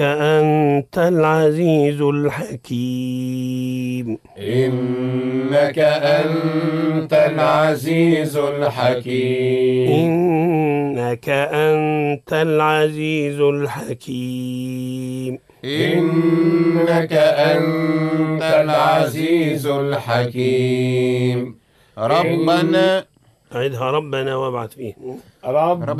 أنت العزيز الحكيم. إنك أنت العزيز الحكيم. إنك أنت العزيز الحكيم. إنك أنت العزيز الحكيم. ربنا أعدها ربنا وابعث فيه. ربنا